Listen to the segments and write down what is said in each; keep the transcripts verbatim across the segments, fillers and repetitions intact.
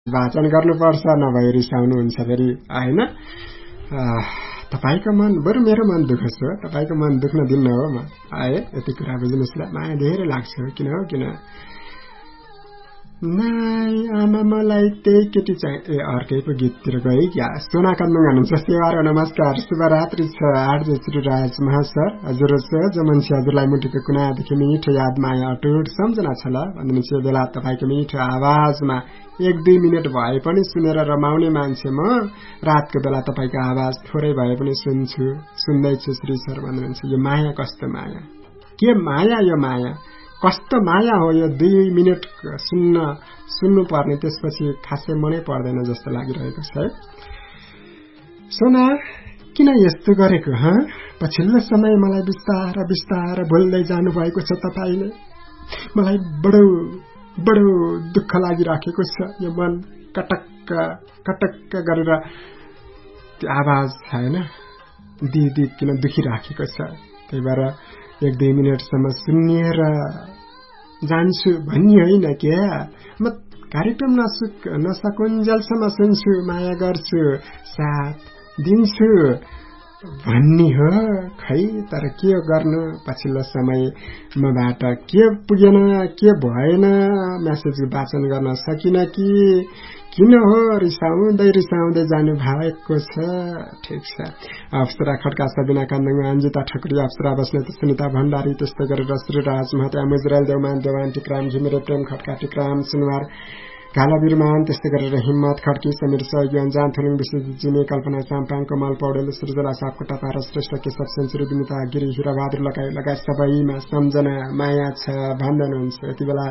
वाचन गर्नुपर्छ नभए रिसाउनुहुन्छ फेरि हैन। तपाईको मन बरु मेरो मन दुःख छ, तपाईको मन दुख्न दिन्न हो म है। यति कुरा बुझ्नुस् ल, माया धेरै लाग्छ किन हो किन। नाइ आमा मलाई त्यही केटी चाहिँ ए अर्कै पो गीततिर गए क्या। सोना कन्दुङ हुनुहुन्छ, सेवार नमस्कार शुभरात्रि छ। आरजे श्रीराज महासर हजुर छ जो मान्छे हजुरलाई मुटुको कुनादेखि मिठो याद माया अटुट सम्झना छ ल भन्नुहुन्छ। यो बेला तपाईँको मिठो आवाजमा एक दुई मिनट भए पनि सुनेर रमाउने मान्छे म। रातको बेला तपाईँको आवाज थोरै भए पनि सुन्छु, सुन्दैछु श्री सर भन्नुहुन्छ। यो माया कस्तो माया, के माया यो माया, कस्तो माया हो यो। दुई मिनट सुन्न सुन्नु पर्ने, त्यसपछि खासै मनै पर्दैन जस्तो लागिरहेको छ है। सोना किन यस्तो गरेको ह? पछिल्लो समय मलाई बिस्तार बिस्तार बोल्दै जानुभएको छ तपाईँले। मलाई बडो बडो दुःख लागिराखेको छ। यो मन कटक्क कटक्क गरेर त्यो आवाज छैन दिदी किन दुखिराखेको छ। त्यही भएर एक दुई मिनटसम्म सुनिएर जान्छु भन्ने होइन क्या। म कार्यक्रम नसुक नसकुन्जेलसम्म सुन्छु, माया गर्छु, साथ दिन्छु भन्ने हो खै। तर के गर्नु, पछिल्लो समय मबाट के पुगेन के भएन, मेसेज वाचन गर्न सकिन कि किन हो, रिसाउँदै रिसाउँदै जानु भएको छ। ठिक छ। अप्सरा खड्का, सबिना कान्दङ, अन्जिता ठकुरी, अप्सरा बस्नेत, सुनिता भण्डारी, त्यस्तै गरेर श्रीराज महत्या, मुजराल देवमान, देवान टिक्राम, झिमिरे प्रेम खड्का, टिक्राम सुनवार, घाला बिरमान, त्यस्तै गरेर हिम्मत खड्की, समीर सहयोगी, अन्जान थुलुङ, विश्वजित जिने, कल्पना चाम्पाङ, कमल पौडेल, सृजला सापकोटा, पारस श्रेष्ठ, केशव सेन्चुरी, विनिता गिरी, हिराबहादुर लगाई लगायत सबैमा सम्झना माया छ भन्नुहुन्छ। यति बेला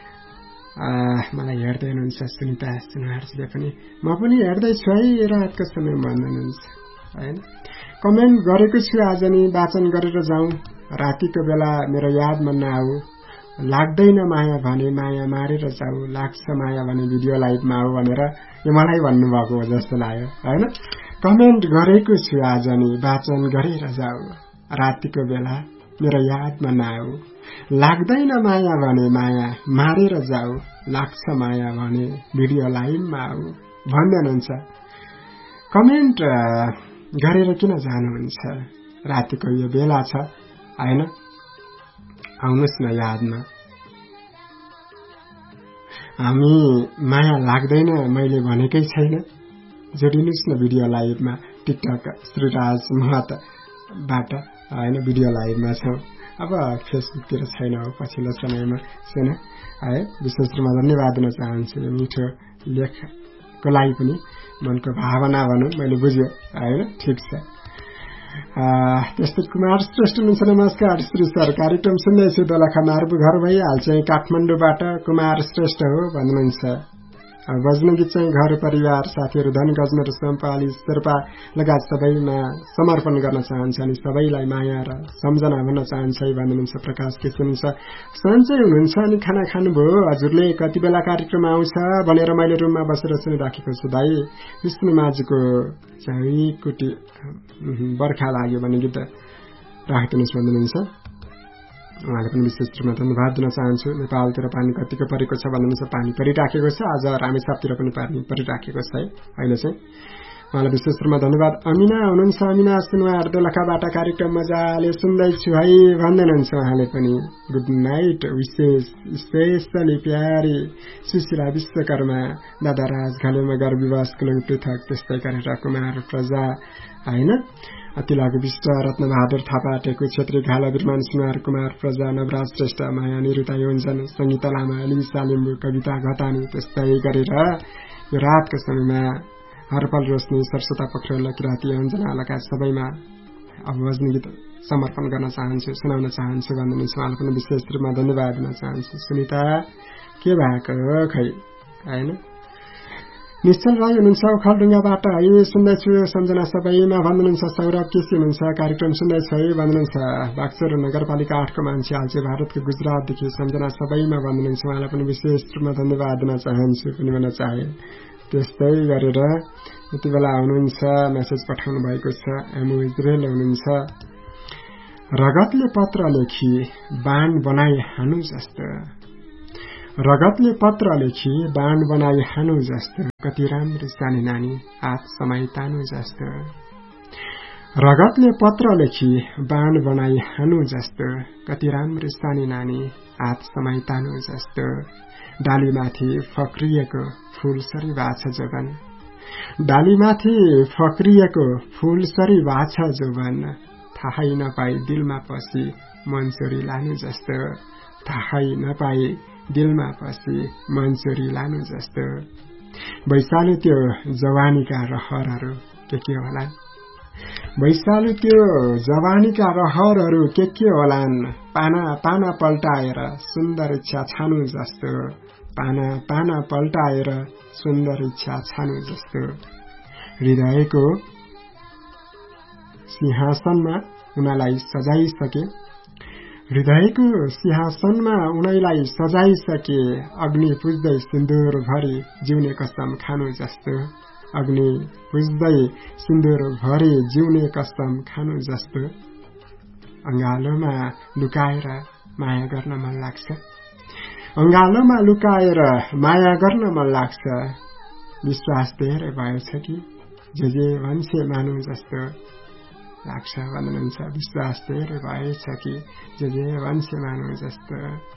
मलाई हेर्दै हुनुहुन्छ सुनिता सुनहारजीले पनि, म पनि हेर्दैछु है रातको समय भन्नुहुन्छ हैन। कमेन्ट गरेको छु आज नि वाचन गरेर जाउँ। रातिको बेला मेरो यादमा नआऊ, लाग्दैन माया भने माया मारेर जाऊ, लाग्छ माया भने भिडियो लाइभमा आऊ भनेर यो मलाई भन्नुभएको हो जस्तो लाग्यो हैन। कमेन्ट गरेको छु आज नि वाचन गरेर जाऊ, रातिको बेला मेरो यादमा नआऊ, लाग्दैन माया भने माया मारेर जाऊ, लाग्छ माया भने भिडियो लाइभमा आऊ भन्दै हुनुहुन्छ। कमेन्ट गरेर किन जानुहुन्छ, रातिको यो बेला छ हैन, आउनुहोस् न यादमा। हामी माया लाग्दैन मैले भनेकै छैन, जोडिनुहोस् न भिडियो लाइभमा। टिकटक श्रीराज महतबाट हैन भिडियो लाइभमा छौँ। अब फेसबुकतिर छैन हो पछिल्लो समयमा छैन है। विशेष रूपमा धन्यवाद दिन चाहन्छु यो मिठो लेखको लागि पनि, मनको भावना भनौँ मैले बुझ्यो हैन। ठिक छ। त्यस्तै कुमार श्रेष्ठ हुनुहुन्छ, नमस्कार श्री सर, कार्यक्रम सुन्दैछु, दोलखा मार्बु घर भइहाल्छ काठमाडौँबाट कुमार श्रेष्ठ हो भन्नुहुन्छ। बज्ने गीत चाहिँ घर परिवार साथीहरू धन गजमेर सम्पाली शेर्पा लगायत सबैमा समर्पण गर्न चाहन्छ अनि सबैलाई माया र सम्झना भन्न चाहन्छ भन्नुहुन्छ। प्रकाश के हुनुहुन्छ, सन्चै हुनुहुन्छ अनि खाना खानुभयो हजुरले, कति बेला कार्यक्रम आउँछ भनेर मैले रुममा बसेर सुनिराखेको छु दाई। विष्णु माझीको चाहिँ कुटी बर्खा लाग्यो भने गीत राखिदिनुहोस् भन्नुहुन्छ। उहाँले पनि विशेष रूपमा धन्यवाद दिन चाहन्छु। नेपालतिर पानी कतिको परेको छ भन्नुहुन्छ, पानी परिराखेको छ, आज रामेछापतिर पनि पानी परिराखेको छ है अहिले चाहिँ। उहाँलाई विशेष रूपमा धन्यवाद। अमिना हुनुहुन्छ, अमिना सुनवार दोलखाबाट कार्यक्रम मजाले सुन्दैछु है भन्दै हुनुहुन्छ उहाँले पनि। गुड नाइट विशेष स्पेसली प्यारी सुशीला विश्वकर्मा, दादाराज घलेमगर, विवास कुलङ पृथक, त्यस्तै गरेर कुमार प्रजा हैन, अतिलागु विष्ट, रत्नबहादुर थापा, टेकु छेत्री, घाला बिरमान, सुनार कुमार प्रजा, नवराज श्रेष्ठ, माया निरुता योन्जन, संगीता लामा, लिसा लिम्बू, कविता घतानी, त्यस्तै गरेर यो रातको समयमा हरपल रोशनी, सरस्वता पोखरेल, किराती योन्जना लगायत सबैमा अब भजन गीत समर्पण गर्न चाहन्छु, सुनाउन चाहन्छु भन्नुहुन्छ। उहाँलाई पनि विशेष रूपमा धन्यवाद दिन चाहन्छु। सुनिता के भएको हो खै हैन। निश्चल राई हुनुहुन्छ, ओखलढुङ्गाबाट है सुन्दैछु सम्झना सबैमा भन्नुहुन्छ। सौरभ केसी हुनुहुन्छ, कार्यक्रम सुन्दैछु है भन्नुहुन्छ। बाक्सर नगरपालिका आठको मान्छे हाल्छ भारतको गुजरातदेखि सम्झना सबैमा भन्नुहुन्छ। उहाँलाई पनि विशेष रूपमा धन्यवाद दिन चाहन्छु पनि भन्न चाहे। त्यस्तै गरेर यति बेला हुनुहुन्छ मेसेज पठाउनु भएको छ, एमु इजरायल हुनुहुन्छ। रगतले पत्र लेखी बाण बनाई हानु जस्तो रगतले पत्र लेखी बाण बनाई हानु जस्तो कति राम्रो सानी नानी हात समाई तानु जस्तो रगतले पत्र लेखी बाण बनाई हानु जस्तो कति राम्रो सानी नानी हात समाई तानु जस्तो डालीमाथि फक्रिएको फूलसरी बाछ जोबन डालीमाथि फक्रिएको फूलसरी बाछ जोबन थाहै नपाई दिलमा पसी मनचोरी लानु जस्तो थाहै नपाई दिलमा पसी मनचोरी लानु जस्तो वैशाली त्यो जवानीका रहरहरू के के होला वैशाली त्यो जवानीका रहरहरू के के होलान् पाना पाना पल्टाएर सुन्दर इच्छा छानु जस्तो पाना पाना पल्टाएर सुन्दर इच्छा छानु जस्तो हृदयको सिंहासनमा उनलाई सजाइसके हृदयको सिंहासनमा उनैलाई सजाइसके अग्नि पुज्दै सिन्दूर भरी जिउने कसम खानु जस्तो अग्नि पुज्दै सिन्दूर भरी जिउने कसम खानु जस्तो अंगालोमा लुकाएर माया गर्न मन लाग्छ अंगालोमा लुकाएर माया गर्न मन लाग्छ विश्वास धेरै भएछ कि जे जे भन्छे मानु जस्तो लाग्छ भन्नुहुन्छ विश्वास धेरै भएछ कि जे जे भन्छे मानु जस्तो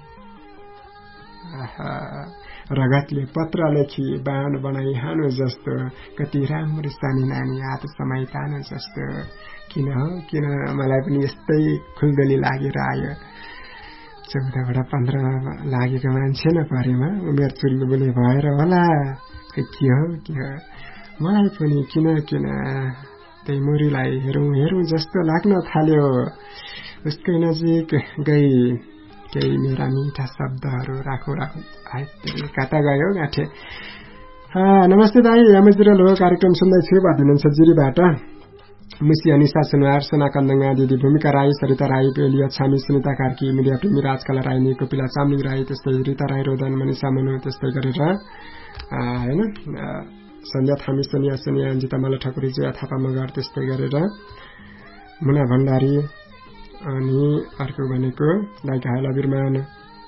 रगतले पत्र लेखी बाण बनाई हानु जस्तो कति राम्रो सानी नानी हात समाई तानु जस्तो किन हो किन मलाई पनि यस्तै खुलदली लागेर आयो चौधबाट पन्ध्र लागेको मान्छे न परेमा उमेर चुल्बुले भएर होला के हो के हो मलाई पनि किन किन त्यही मुरीलाई हेरौं हेरौं जस्तो लाग्न थाल्यो उसकै नजिक गई केही मेरा मिठा शब्दहरू राखो राखो आइते कता गयो गाँठे नमस्ते दाई एमजिरल हो कार्यक्रम सुन्दैछु भन्नुहुन्छ जिरीबाट मुसी अनिसा सुनवार सोना कन्दङ्गा दिदी भूमिका राई सरिता राई पेलिया छामी सुनिता कार्की मिडिया प्रेमी राजकला राई निको पिला चामलिङ राई त्यस्तै रिता राई रोदन मनिषा मनु त्यस्तै गरेर हैन सन्ध्या थामी सोनिया सोनिया अन्जिता मला ठकुरी जया थापा मगर त्यस्तै गरेर मुना भण्डारी अनि अर्को भनेको दाइ घायला बिरमान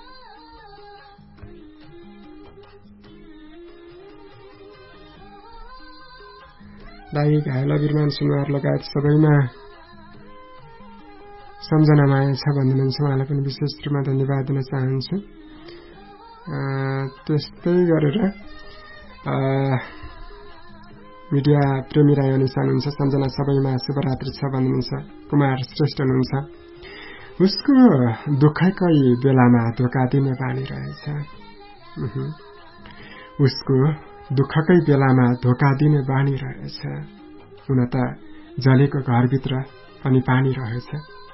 दाइ घायला बिरमान सुनवार लगायत सबैमा सम्झना माया छ भन्नुहुन्छ उहाँलाई पनि विशेष रूपमा धन्यवाद दिन चाहन्छु त्यस्तै गरेर मिडिया प्रेमी राई अनिसा हुनुहुन्छ सम्झना सबैमा शुभरात्रि छ भन्नुहुन्छ कुमार श्रेष्ठ हुनुहुन्छ उसको दुःखकै बेलामा धोका दिने बानी रहेछ उसको दुःखकै बेलामा धोका दिने बानी रहेछ हुन त जलेको घरभित्र पनि पानी रहेछ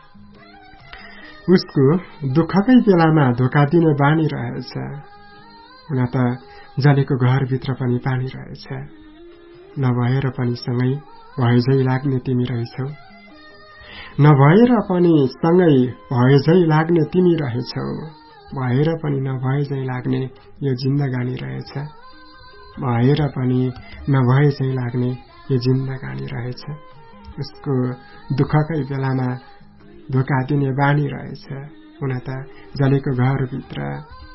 उसको दुःखकै बेलामा धोका दिने बानी रहेछ हुन त जलेको घरभित्र पनि पानी रहेछ नभएर पनि सँगै भएझै लाग्ने तिमी रहेछौ नभएर पनि सँगै भएझै लाग्ने तिमी रहेछौ भएर पनि नभएझै लाग्ने यो जिन्दगानी रहेछ भएर पनि नभएझै लाग्ने यो जिन्दगानी रहेछ उसको दुःखकै बेलामा धोका दिने बानी रहेछ हुन त जलेको घरभित्र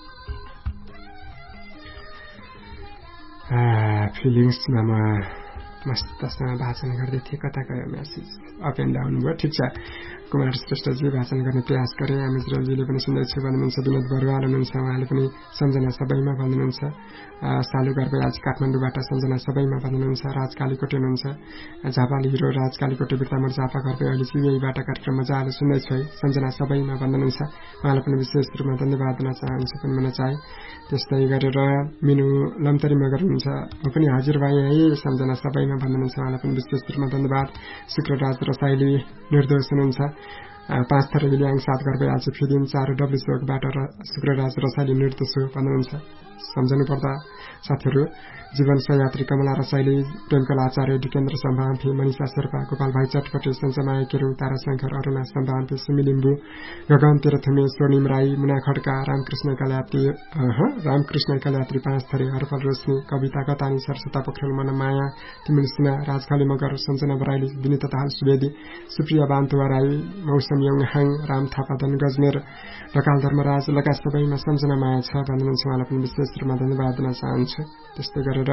फिलिङ्समा म मस्तसँग भाषण गर्दै थिएँ कता गयो म्यासेज अप एन्ड डाउन भयो ठिक छ कुमार श्रेष्ठजी भाषण गर्ने प्रयास गरे अमिजरजीले पनि सुन्दैछु भन्नुहुन्छ विनोद बरुवाल हुनुहुन्छ उहाँले पनि सम्झना सबैमा भन्नुहुन्छ सालु गर्बै आज काठमाडौँबाट सम्झना सबैमा भन्नुहुन्छ राज कालीकोटे हुनुहुन्छ झापाली हिरो राज कालीकोटे बिर्तामर झापा गर्दै अहिले सिबिआईबाट कार्यक्रम मजाले सुन्दैछु है सम्झना सबैमा भन्नुहुन्छ उहाँलाई पनि विशेष रूपमा धन्यवाद दिन चाहन्छु पनि भन्न चाहे त्यस्तै गरेर मिनु लम्तरी मगर हुनुहुन्छ म पनि हाजिर भएँ है सम्झना सबैमा भन्नुहुन्छ उहाँलाई पनि विशेष रूपमा धन्यवाद शुक्रराज रसाइली निर्दोष हुनुहुन्छ पाँच थर इलियाङ सात गर्दै आज फिदिन चार डब्लु चोकबाट शुक्रराज रसाइली निर्दोष भन्नुहुन्छ सम्झनु पर्दा साथीहरू जीवन सहयात्री कमला रसाइली प्रेमकला आचार्य डिकेन्द्र सम्भान्ती मनिषा शेर्पा गोपाल भाइ चटपटे सञ्चमाया केरू ताराशंकर अरूणा सम्भान्ती सुमी लिम्बू गगन तेह्रथुमे स्वर्णिम राई मुना खड्का रामकृष्ण कल्यात्री रामकृष्ण कल्यात्री पाँच थरी हरफल रोशनी कविता कतानी सरस्वता पोखरेल मन माया तिमिल सिन्हा राजखाली मगर सञ्जना बराइली विनिता दाहाल सुवेदी सुप्रिया बान्तुवा राई मौसम योङहाङ राम थापादन गजमेर ढकाल धर्मराज लगायत सबैमा सम्झना माया छ भन्नुहुन्छ। उहाँलाई पनि विशेष रूपमा धन्यवाद दिन चाहन्छु। त्यस्तै गरेर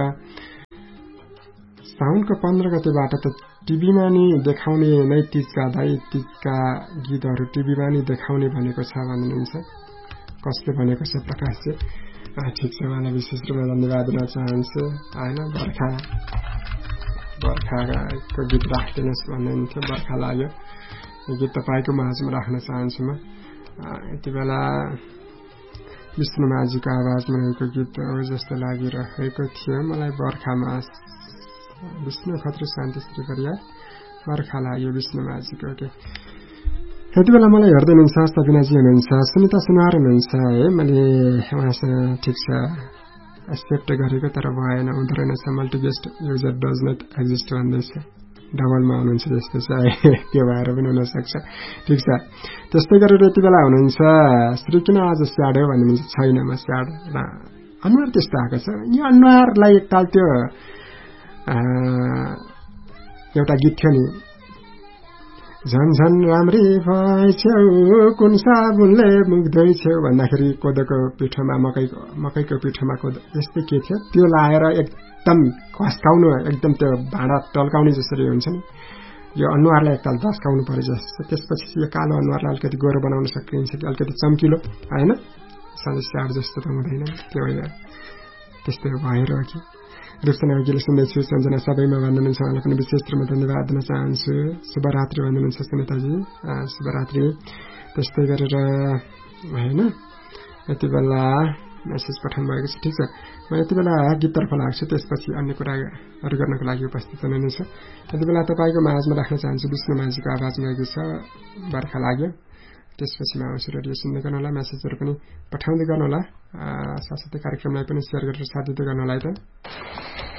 साउनको पन्ध्र गतेबाट त टिभीमा नि देखाउने नै तीजका दाई तीजका गीतहरू टिभीमा नि देखाउने भनेको छ भन्नुहुन्छ। कसले भनेको छ प्रकाशजी? ठिक छ, उहाँलाई विशेष रूपमा धन्यवाद दिन चाहन्छु। होइन बर्खा बर्खाको गीत राखिदिनुहोस् भन्नुहुन्थ्यो, बर्खा लाग्यो। यो गीत तपाईँको माझमा राख्न चाहन्छु म। यति बेला विष्णु माझीको आवाजमा रहेको गीत हो जस्तो लागिरहेको थियो मलाई। बर्खामा विष्णु खत्री शान्ति श्री परियार बर्खा लाग्यो विष्णु माझीको। के यति बेला मलाई हेर्दै हुनुहुन्छ सबिनाजी हुनुहुन्छ, सुनिता सुनार हुनुहुन्छ है। मैले उहाँसँग ठिक छ एक्सेप्ट गरेको तर भएन, हुँदो रहेनछ मल्टिगेस्ट युजर डज नट एक्जिस्ट भन्दैछ। डबलमा हुनुहुन्छ जस्तो छ है, त्यो भएर पनि हुनसक्छ। ठिक छ, त्यस्तै गरेर यति बेला हुनुहुन्छ श्री किन आज स्याड हो भन्नुहुन्छ। छैन म स्याड, अनुहार त्यस्तो आएको छ। यो अनुहारलाई एकताल त्यो एउटा गीत थियो नि, झन झन राम्री भएछौ कुन साबुनले मुग्दैछौ भन्दाखेरि कोदोको पिठोमा मकै मकैको पिठोमा कोदो यस्तै के थियो त्यो लाएर एकदम खस्काउनु, एकदम त्यो भाँडा टल्काउने जसरी हुन्छ नि, यो अनुहारलाई एकताल धस्काउनु पर्यो जस्तो। त्यसपछि यो कालो अनुहारलाई अलिकति गोरो बनाउन सकिन्छ कि अलिकति चम्किलो, होइन सधैँ स्याड जस्तो त हुँदैन। त्यो त्यस्तै भएर कि रुपसना अघिले सुन्दैछु। सम्झना सबैमा भन्नुहुन्छ, उहाँलाई पनि विशेष रूपमा धन्यवाद दिन चाहन्छु। शुभरात्रि भन्नुहुन्छ सुनिताजी, शुभरात्रि। त्यस्तै गरेर होइन यति बेला मेसेज पठाउनु भएको छ। ठिक छ, म यति बेला गीततर्फ लाग्छु, त्यसपछि अन्य कुराहरू गर्नको लागि उपस्थित हुनुहुन्छ। यति बेला तपाईँको माझमा राख्न चाहन्छु विष्णु माझीको आवाजमा रहेको छ बर्खा लाग्यो। त्यसपछि म आउँछु, रेडियो सुन्दै गर्नुहोला, मेसेजहरू पनि पठाउँदै गर्नुहोला, साथसाथै कार्यक्रमलाई पनि सेयर गरेर साथ दिँदै गर्नुहोला है त।